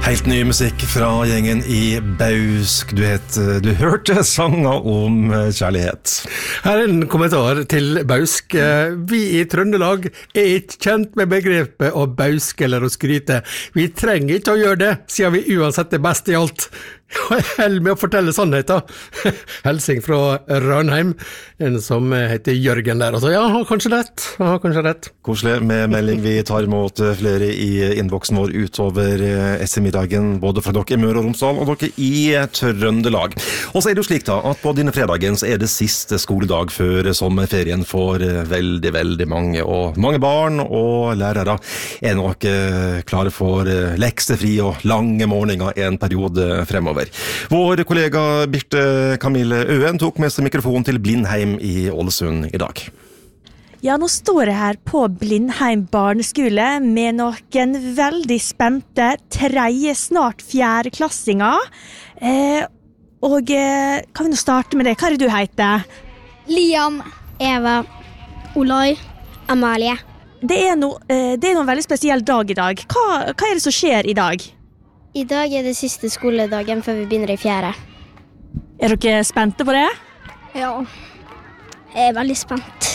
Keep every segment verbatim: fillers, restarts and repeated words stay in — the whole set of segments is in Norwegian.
Helt ny musikk fra gjengen i Bausk. Du, het, du hørte sanger om kjærlighet. Her er en kommentar til Bausk. Vi i Trøndelag er ikke kjent med begrepet å bauske eller å skryte. Vi trenger ikke å gjøre det, siden vi uansett er best i alt. Jeg held med å fortelle sannheten. Helsing fra Rønheim, en som heter Jørgen der. Altså, ja, han har kanskje rett. Han har kanskje rett. Koselig med melding. Vi tar imot flere i innboksen vår utover S M-middagen, både fra dere i Møre og Romsdal og dere i Trøndelag. Og så er det jo slik da, at på denne fredagen så er det siste skoledag før sommerferien for veldig, veldig mange. Og mange barn og lærere er nok klare for leksefri og lange morgener en periode fremover. Vår kollega Birte Camille Øen tok med seg mikrofonen til Blindheim i Ålesund i dag. Ja, nå står jeg her på Blindheim barneskole med noen veldig spente tredje, snart fjerdeklassinger. Eh, og eh, kan vi nå starte med det? Hva er det du heter? Liam, Eva, Olai, Amalie. Det er, no, eh, det er noen veldig spesiell dag i dag. Hva, hva er det som skjer i dag? I dag er det siste skoledagen før vi begynner i fjerde. Er dere spente på det? Ja, jeg er veldig spent.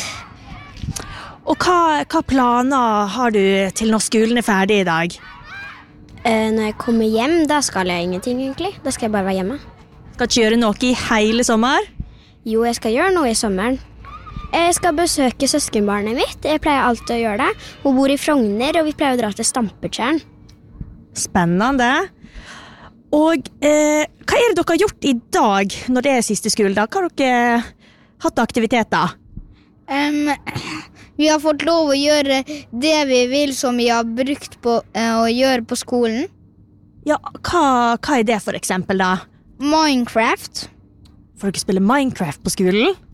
Og hva, hva planer har du til når skolen er ferdig i dag? Eh, når jeg kommer hjem, da skal jeg ingenting egentlig. Da skal jeg bare være hjemme. Skal ikke gjøre noe i hele sommer? Jo, jeg skal gjøre noe i sommeren. Jeg skal besøke søskenbarnet mitt. Jeg pleier alltid å gjøre det. Hun bor i Frogner, og vi pleier å dra til Stampetjern. Spennende. Og eh, hva er det dere har gjort i dag når det er siste skoledag? Hva har dere hatt aktiviteter? Um, vi har fått lov å gjøre det vi vil som vi har brukt på uh, å gjøre på skolen. Ja, hva, hva er det for eksempel da? Minecraft. Får dere spille Minecraft på skolen?